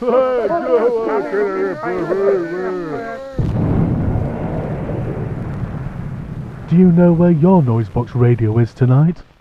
Do you know where your noise box radio is tonight?